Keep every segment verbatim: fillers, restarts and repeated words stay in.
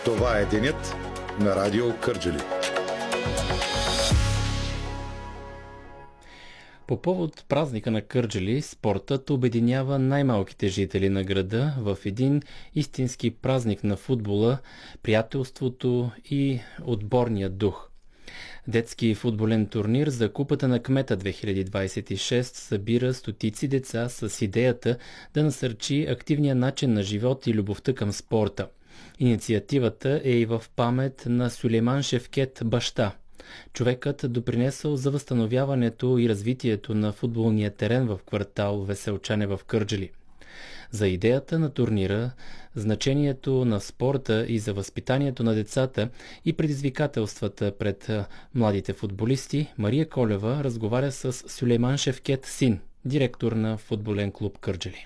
Това е денят на Радио Кърджали. По повод празника на Кърджали, спортът обединява най-малките жители на града в един истински празник на футбола, приятелството и отборния дух. Детски футболен турнир за Купата на кмета две хиляди двадесет и шеста събира стотици деца с идеята да насърчи активния начин на живот и любовта към спорта. Инициативата е и в памет на Сюлейман Шевкет баща. Човекът допринесъл за възстановяването и развитието на футболния терен в квартал Веселчане в Кърджали. За идеята на турнира, значението на спорта и за възпитанието на децата и предизвикателствата пред младите футболисти, Мария Колева разговаря с Сюлейман Шевкет син, директор на футболен клуб Кърджали.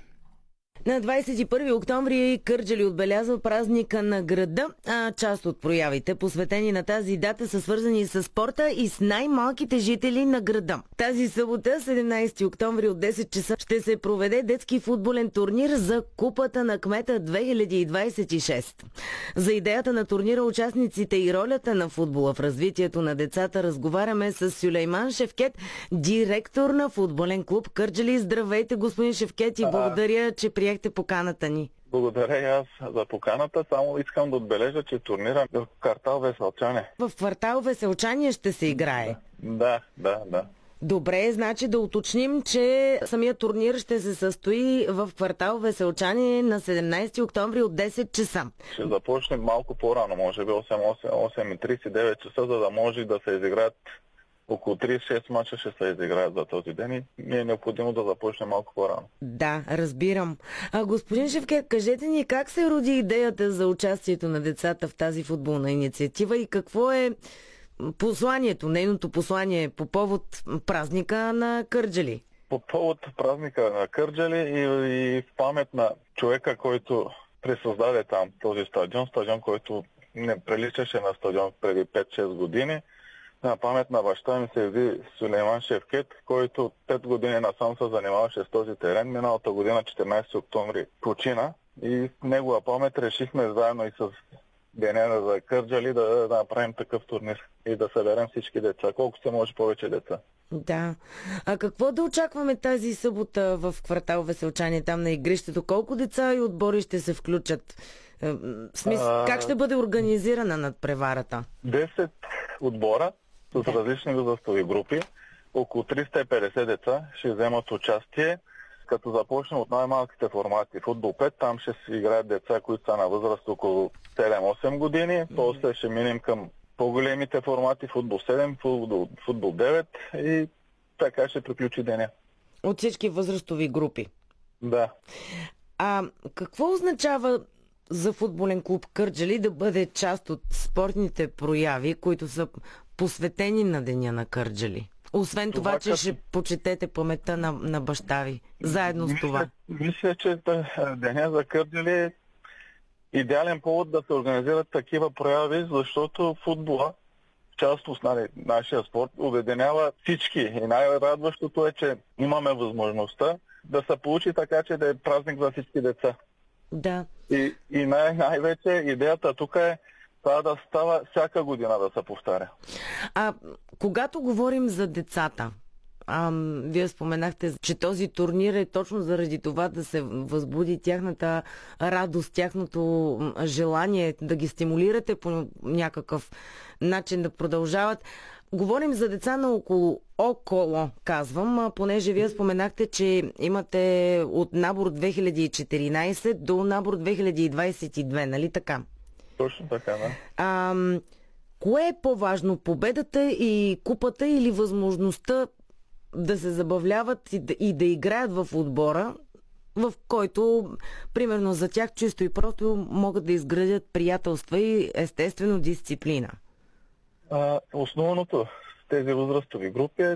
На двадесет и първи октомври Кърджали отбелязва празника на града, а част от проявите, посветени на тази дата, са свързани с спорта и с най-малките жители на града. Тази събота, седемнадесети октомври от десет часа, ще се проведе детски футболен турнир за Купата на кмета две хиляди двадесет и шеста. За идеята на турнира, участниците и ролята на футбола в развитието на децата разговаряме с Сюлейман Шевкет, директор на футболен клуб Кърджали. Здравейте, господин Шевкет, и благодаря, че приехте поканата ни. Благодаря и аз за поканата. Само искам да отбележа, че турнира в квартал Веселчане. В квартал Веселчане ще се играе? Да, да, да. Добре, значи да уточним, че самият турнир ще се състои в квартал Веселчане на седемнадесети октомври от десет часа. Ще започнем малко по-рано, може би осем и тридесет и девет часа, за да може да се изиграят около тридесет и шест мача ще се изиграят за този ден и ми е необходимо да започне малко по-рано. Да, разбирам. А, господин Шевкет, кажете ни как се роди идеята за участието на децата в тази футболна инициатива и какво е посланието, нейното послание по повод празника на Кърджали? По повод празника на Кърджали и, и в памет на човека, който пресъздаде там този стадион, стадион, който не приличаше на стадион преди пет-шест години. На памет на баща ми се яви Сюлейман Шевкет, който пет години насам се занимаваше с този терен. Миналата година, четиринадесети октомври, почина и в негова памет решихме заедно и с деня за Кърджали да, да направим такъв турнир и да съберем всички деца, колко се може повече деца. Да. А какво да очакваме тази събота в квартал Веселчане, там на игрището? Колко деца и отбори ще се включат? В смисъл, а... как ще бъде организирана надпреварата? десет отбора с различни възрастови групи. Около триста и петдесет деца ще вземат участие, като започнем от най-малките формати. Футбол пет, там ще си играят деца, които са на възраст около седем-осем години. Mm-hmm. После ще минем към по-големите формати, футбол седем, футбол, футбол девет и така ще приключи деня. От всички възрастови групи? Да. А какво означава за футболен клуб Кърджали да бъде част от спортните прояви, които са посветени на деня на Кърджали? Освен това, това че като... ще почетете паметта на, на баща ви. Заедно мисля, с това. Мисля, че деня за Кърджали е идеален повод да се организират такива прояви, защото футбола, част от нали, нашия спорт, обединява всички. И най-радващото е, че имаме възможността да се получи така, че да е празник за всички деца. Да. И, и най- най-вече идеята тук е това да става всяка година да се повтаря. А когато говорим за децата, а, вие споменахте, че този турнир е точно заради това да се възбуди тяхната радост, тяхното желание да ги стимулирате по някакъв начин да продължават. Говорим за деца на около, около, казвам, понеже вие споменахте, че имате от набор две хиляди и четиринадесет до набор две хиляди двадесет и две, нали така? Точно така, да. А, кое е по-важно? Победата и купата или възможността да се забавляват и да, и да играят в отбора, в който, примерно, за тях чисто и просто могат да изградят приятелства и естествено дисциплина? А, основното в тези възрастови групи е